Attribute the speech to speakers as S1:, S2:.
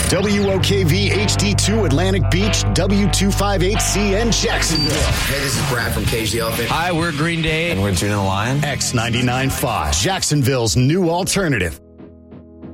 S1: WOKV HD2 Atlantic Beach, W258CN Jacksonville.
S2: Hey, this is Brad from Cage the Elephant.
S3: Hi, we're Green Day.
S4: And we're Gina the Lion.
S1: X99.5, Jacksonville's new alternative.